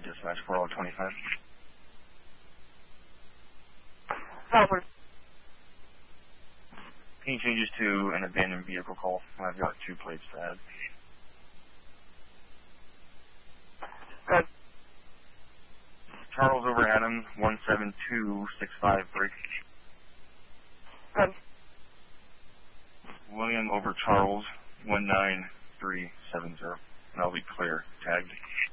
Dispatch 4025. Over. Any changes to an abandoned vehicle call? I've got 2 plates to add. Good. Charles over Adam, 17265 break. Good. William over Charles, 19370. And I'll be clear. Tagged.